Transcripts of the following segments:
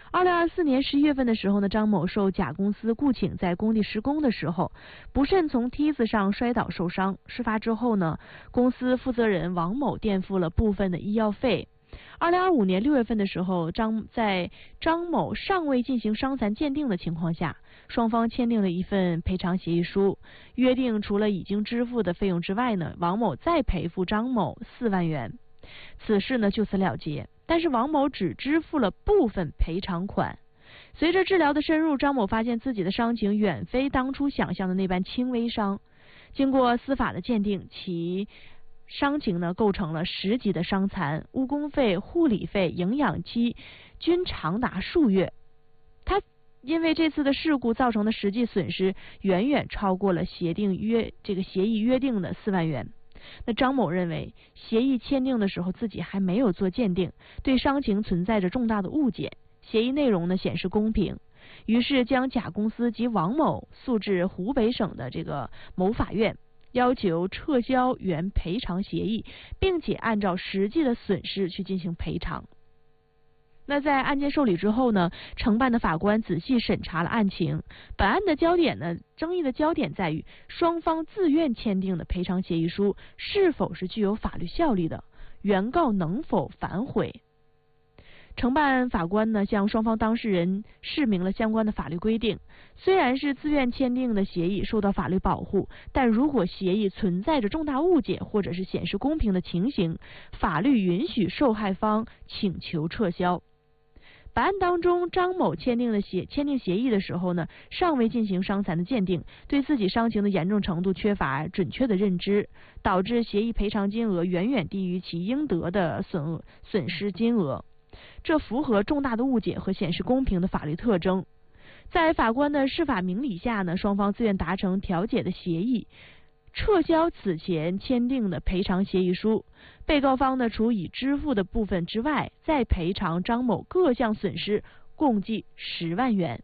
2024年11月份的时候呢，张某受甲公司雇请在工地施工的时候，不慎从梯子上摔倒受伤。事发之后呢，公司负责人王某垫付了部分的医药费。2025年6月份的时候，在张某尚未进行伤残鉴定的情况下，双方签订了一份赔偿协议书，约定除了已经支付的费用之外呢，王某再赔付张某4万元。此事呢就此了结。但是王某只支付了部分赔偿款。随着治疗的深入，张某发现自己的伤情远非当初想象的那般轻微伤。经过司法的鉴定，其伤情呢构成了10级的伤残，误工费、护理费、营养期均长达数月。他因为这次的事故造成的实际损失远远超过了协议约定的4万元。那张某认为，协议签订的时候自己还没有做鉴定，对伤情存在着重大的误解，协议内容呢显示公平，于是将甲公司及王某诉至湖北省的某法院，要求撤销原赔偿协议，并且按照实际的损失去进行赔偿。那在案件受理之后呢，承办的法官仔细审查了案情。本案的争议的焦点在于双方自愿签订的赔偿协议书是否是具有法律效力的，原告能否反悔。承办法官呢向双方当事人释明了相关的法律规定。虽然是自愿签订的协议受到法律保护，但如果协议存在着重大误解或者是显示公平的情形，法律允许受害方请求撤销。本案当中，张某签订协议的时候呢，尚未进行伤残的鉴定，对自己伤情的严重程度缺乏准确的认知，导致协议赔偿金额远远低于其应得的损失金额，这符合重大的误解和显示公平的法律特征。在法官的释法明理下呢，双方自愿达成调解的协议，撤销此前签订的赔偿协议书。被告方呢，除已支付的部分之外，再赔偿张某各项损失，共计10万元。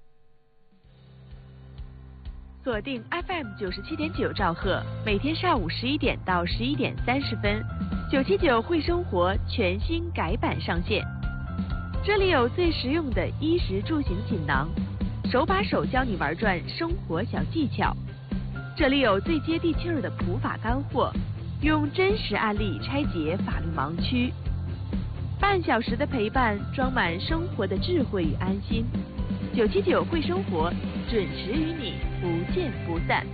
锁定 FM 97.9兆赫，每天上午11点到11点30分，979会生活全新改版上线。这里有最实用的衣食住行锦囊，手把手教你玩转生活小技巧。这里有最接地气儿的普法干货，用真实案例拆解法律盲区。半小时的陪伴，装满生活的智慧与安心。979会生活，准时与你不见不散。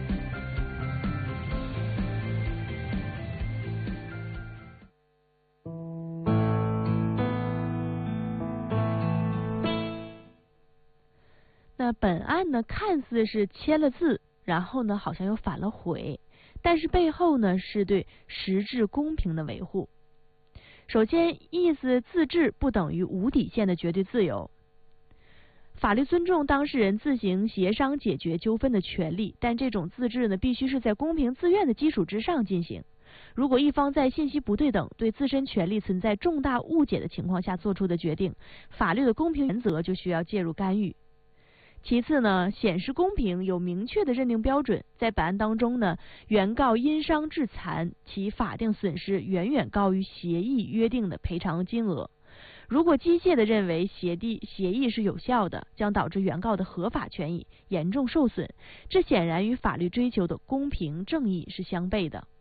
那本案呢，看似是签了字，然后呢好像又反了悔，但是背后呢是对实质公平的维护。首先，意思自治不等于无底线的绝对自由。法律尊重当事人自行协商解决纠纷的权利，但这种自治呢必须是在公平自愿的基础之上进行。如果一方在信息不对等、对自身权利存在重大误解的情况下做出的决定，法律的公平原则就需要介入干预。其次呢，显示公平有明确的认定标准。在本案当中呢，原告因伤致残，其法定损失远远高于协议约定的赔偿金额。如果机械地认为协议是有效的，将导致原告的合法权益严重受损，这显然与法律追求的公平正义是相悖的。